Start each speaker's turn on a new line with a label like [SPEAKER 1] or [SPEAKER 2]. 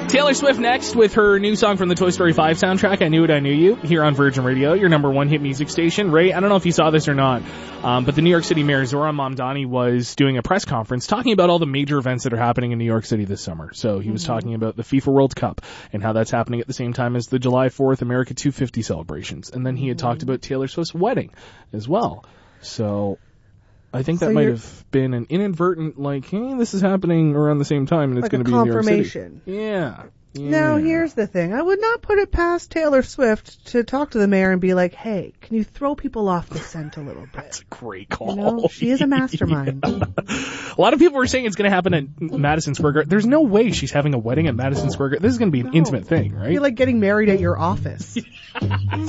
[SPEAKER 1] Taylor Swift next with her new song from the Toy Story 5 soundtrack, I Knew It, I Knew You, here on Virgin Radio, your number one hit music station. Ray, I don't know if you saw this or not, but the New York City Mayor, Zohran Mamdani, was doing a press conference talking about all the major events that are happening in New York City this summer. So he was talking about the FIFA World Cup and how that's happening at the same time as the July 4th America 250 celebrations. And then he had talked about Taylor Swift's wedding as well. So I think that might have been an inadvertent, like, hey, this is happening around the same time, and it's
[SPEAKER 2] like
[SPEAKER 1] going to be in New York City.
[SPEAKER 2] confirmation.
[SPEAKER 1] Yeah.
[SPEAKER 2] Now, here's the thing. I would not put it past Taylor Swift to talk to the mayor and be like, hey, can you throw people off the scent a little bit?
[SPEAKER 1] That's a great call.
[SPEAKER 2] You know, she is a mastermind.
[SPEAKER 1] A lot of people were saying it's going to happen at Madison Square Garden. There's no way she's having a wedding at Madison Square Garden. This is going to be an intimate thing, right?
[SPEAKER 2] You're like getting married at your office.